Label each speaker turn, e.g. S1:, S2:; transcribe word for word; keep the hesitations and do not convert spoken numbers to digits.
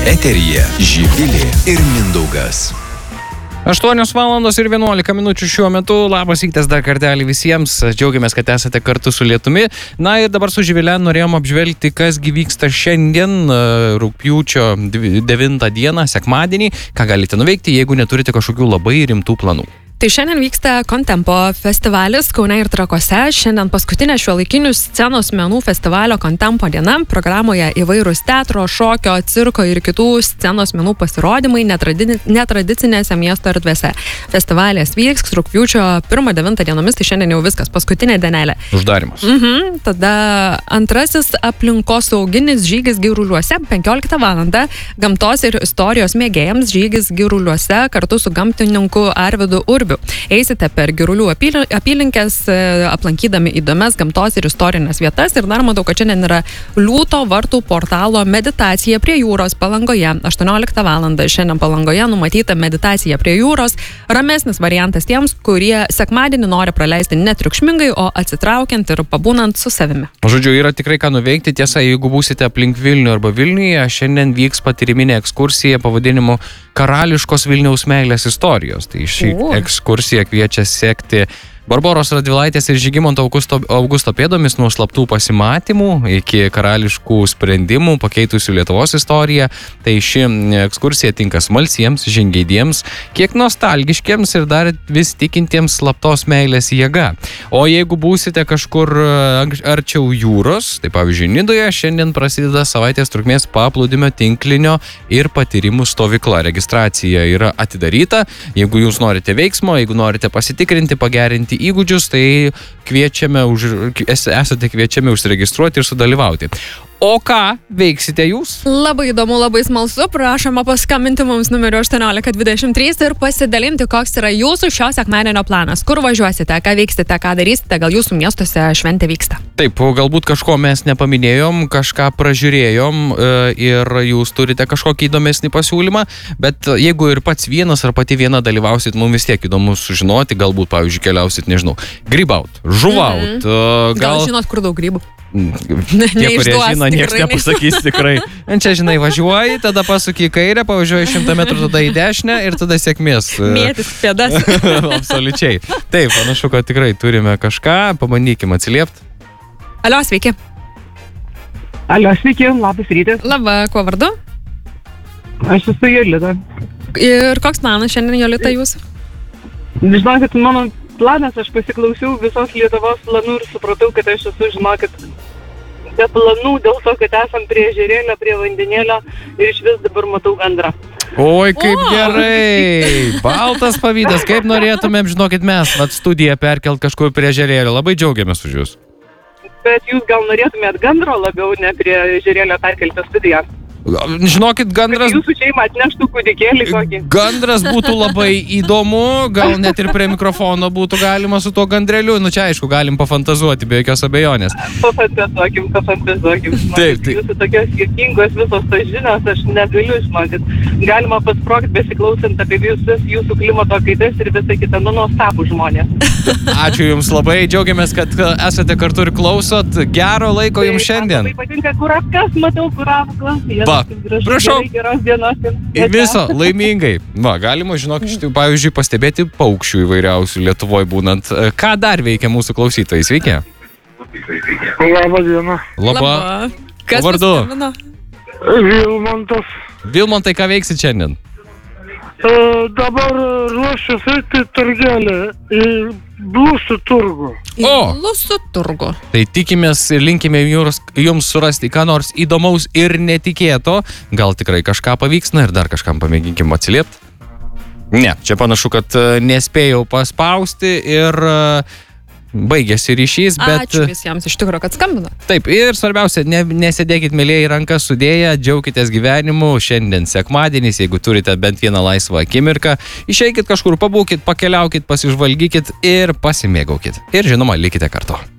S1: Eteryje Živilė ir Mindaugas.
S2: aštuonios valandos ir vienuolika minučių šiuo metu. Labas rytas dar kartelį visiems. Džiaugiamės, kad esate kartu su lietumi. Na ir dabar su Živile norėjom apžvelgti, kas gi vyksta šiandien, rugpjūčio devintą dieną, sekmadienį. Ką galite nuveikti, jeigu neturite kažkokių labai rimtų planų.
S3: Tai šiandien vyksta Kontempo festivalis Kaune ir Trakuose. Šiandien paskutinė šiuolaikinių scenos menų festivalio Kontempo diena. Programoje įvairūs teatro, šokio, cirko ir kitų scenos menų pasirodymai netradi- netradicinėse miesto erdvėse. Festivalis vyks rugpjūčio pirmą devintą dienomis, tai šiandien jau viskas, paskutinė dienelė.
S2: Uždarimas.
S3: Mhm. Tada antrasis aplinkosauginis žygis Giruliuose, penkioliktą valandą. Gamtos ir istorijos mėgėjams žygis Giruliuose kartu su gamtininku Arvydu Urbiu. Eisite per Girulių apylinkės, aplankydami įdomias gamtos ir istorinės vietas. Ir dar matau, kad šiandien yra Liūto vartų portalo meditacija prie jūros Palangoje. aštuonioliktą valandą šiandien Palangoje numatyta meditacija prie jūros. Ramesnis variantas tiems, kurie sekmadienį nori praleisti netriukšmingai, o atsitraukiant ir pabūnant su savimi.
S2: Žodžiu, yra tikrai ką nuveikti. Tiesa, jeigu būsite aplink Vilnių arba Vilniuje, šiandien vyks patyriminė ekskursija pavadinimu Karališkos Vilniaus meilės istorijos. Tai šį
S3: O.
S2: ekskursiją kviečia sekti Barboros Radvilaitės ir Žygimanto Augusto, Augusto pėdomis nuo slaptų pasimatymų iki karališkų sprendimų pakeitusių Lietuvos istoriją. Tai ši ekskursija tinka smalsiems, žingeidiems, kiek nostalgiškiams ir dar vis tikintiems slaptos meilės jėga. O jeigu būsite kažkur arčiau jūros, tai pavyzdžiui Nidoje, šiandien prasideda savaitės trukmės paplūdimio tinklinio ir patyrimų stovykla. Registracija yra atidaryta. Jeigu jūs norite veiksmo, jeigu norite pasitikrinti, pagerinti įgūdžius, tai kviečiame už, esate kviečiami užsiregistruoti ir sudalyvauti. O ką veiksite jūs?
S3: Labai įdomu, labai smalsu. Prašoma paskambinti mums numeriu aštuoniolika dvidešimt trys ir pasidalinti, koks yra jūsų šio sekmadienio planas. Kur važiuosite, ką veiksite, ką darysite, gal jūsų miestuose šventė vyksta.
S2: Taip, galbūt kažko mes nepaminėjom, kažką pražiūrėjom ir jūs turite kažkokį įdomesnį pasiūlymą, bet jeigu ir pats vienas ar pati viena dalyvausit, mums vis tiek įdomu sužinoti, galbūt, pavyzdžiui, keliausit, nežinau, grybaut, žuvaut.
S3: Mhm. Gal...
S2: Gal
S3: gal žinot, kur daug grybų?
S2: Tie, kurie žino, niekas nepasakys tikrai. Čia, žinai, važiuoji, tada pasuki į kairę, pavažiuoji šimtą metrų, tada į dešinę ir tada sėkmės.
S3: Mėtis pėdas.
S2: Absoliučiai. Taip, panašu, kad tikrai turime kažką, pabandykim atsiliepti.
S3: Alio, sveiki.
S4: Alio, sveiki, labas rytas.
S3: Labą, kuo vardu?
S4: Aš esu Jolita.
S3: Ir koks planas šiandien, Jolita, jūsų?
S4: Žinokit, mano planas, aš pasiklausiau visos Lietuvos planų ir supratau, kad aš esu, žinokit, be planų dėl to, kad esam prie ežerėlio, prie vandenėlio ir iš vis dabar matau gandrą.
S2: Oi, kaip
S3: O!
S2: gerai! Baltas pavydas, kaip norėtumėm, žinokit, mes vat studiją perkelt kažkur prie ežerėlio. Labai džiaugiamės už jūs.
S4: Bet jūs gal norėtumėt gandro labiau, ne prie ežerėlio perkelti studiją.
S2: Žinokit, gandras...
S4: Jūsų šeima atneštų kūdikėlį kokį.
S2: Gandras būtų labai įdomu, gal net ir prie mikrofono būtų galima su tuo gandreliu. Nu čia aišku, galim pafantazuoti, be jokios abejonės.
S4: Pafantazuokim, pafantazuokim.
S2: Taip, taip.
S4: Jūsų tokios skirtingos visos tos žinios, aš negaliu žinokit. Galima pasprogti besiklausant apie visus jūsų klimato kaitas ir visą kitą, nu, nuostabų žmonės.
S2: Ačiū Jums labai, džiaugiamės, kad esate kartu ir klausot. Gero laiko Jums šiandien.
S4: Man labai patinka kurapkas, matau kurapkas.
S2: Va, prašau.
S4: Geros dienos.
S2: Viso, laimingai. Va, galima, žinok, šitai, pavyzdžiui, pastebėti paukščių įvairiausių Lietuvoje būnant. Ką dar veikia mūsų klausytojai? Sveiki.
S5: Labą dieną.
S2: Laba.
S3: Kas
S2: vardu?
S3: paskambino?
S5: Vilmantas.
S2: Vilmantai, ką veiksit šiandien?
S5: E, dabar ruošiu eiti turgelį į Blusų turgų.
S2: O!
S3: Lusų turgų.
S2: Tai tikimės ir linkime jums, jums surasti ką nors įdomaus ir netikėto. Gal tikrai kažką pavyks, na ir dar kažkam pamėginkim atsiliepti. Ne, čia panašu, kad nespėjau paspausti ir baigėsi ryšys, bet...
S3: Ačiū visiems iš tikrųjų, kad skambino.
S2: Taip, ir svarbiausia, ne, nesėdėkit mėlyje į rankas sudėję, džiaukitės gyvenimu. Šiandien sekmadienis, jeigu turite bent vieną laisvą akimirką, išeikit kažkur, pabūkit, pakeliaukit, pasižvalgykit ir pasimėgaukit. Ir žinoma, likite kartu.